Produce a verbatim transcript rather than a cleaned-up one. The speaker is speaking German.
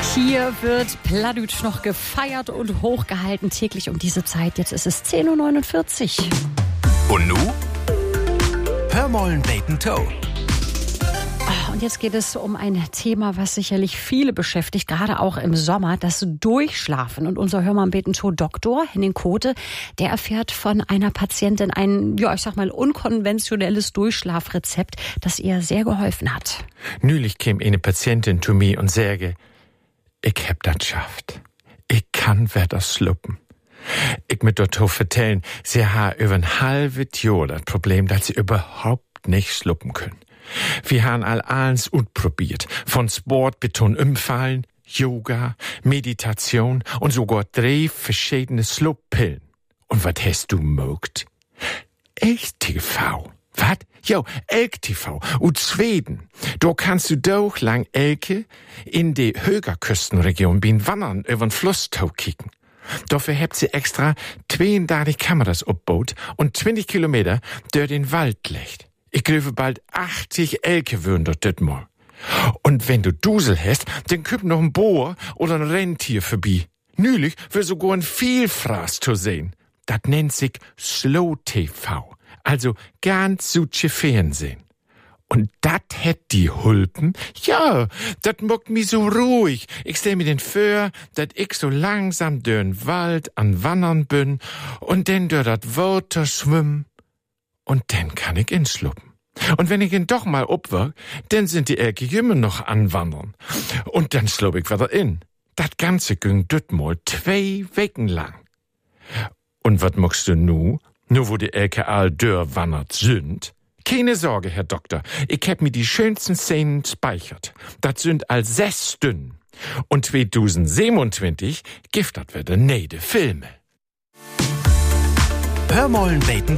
Hier wird Plattdeutsch noch gefeiert und hochgehalten, täglich um diese Zeit. Jetzt ist es zehn Uhr neunundvierzig. Und nu? Hör mollen beten Toe. Und jetzt geht es um ein Thema, was sicherlich viele beschäftigt, gerade auch im Sommer, das Durchschlafen. Und unser Hörmann-Beten-Toe-Doktor Henning Kote, der erfährt von einer Patientin ein, ja, ich sag mal, unkonventionelles Durchschlafrezept, das ihr sehr geholfen hat. Neulich kam eine Patientin zu mir und sagte, ich hab das geschafft. Ich kann wieder sluppen. Ich mit dort vertellen, sie haben über ein halbes Jahr das Problem, dass sie überhaupt nicht sluppen können. Wir haben all alles ausprobiert. Von Sport bis zum Umfallen, Yoga, Meditation und sogar drei verschiedene Slupppillen. Und was hast du mögt? Elk-T V. Was? Jo, Elk-T V. Und Schweden. Da kannst du doch lang Elke in die Högerküstenregion bin Wandern über den Flusstau kicken. Dafür habt sie extra zweiunddreißig Kameras abgebaut und zwanzig Kilometer durch den Wald legt. Ich glaube, bald achtzig Elke würden dort das mal. Und wenn du Dusel hast, dann kommt noch ein Bohr oder ein Rentier vorbei. Neulich wird sogar ein Vielfraß zu sehen. Das nennt sich Slow-T V. Also ganz südche Fernsehen. Und dat hätt die Hulpen? Ja, dat mockt mi so ruhig. Ich stell mir den vor, dat ich so langsam dörn Wald an Wandern bin und denn dör dat Water schwimm. Und dann kann ich inschluppen. Und wenn ich ihn doch mal obwerk, dann sind die Elke immer noch anwandern. Und dann schlupp ich wieder in. Dat Ganze ging düt mal zwei Wochen lang. Und wat muckst du nu? Nu wo die Elke all dörr wandert sind? Keine Sorge, Herr Doktor. Ich hab mir die schönsten Szenen speichert. Dat sind all sechs Stunden. Und zwanzig siebenundzwanzig gibt dat wieder neide Filme. Hör mollen beten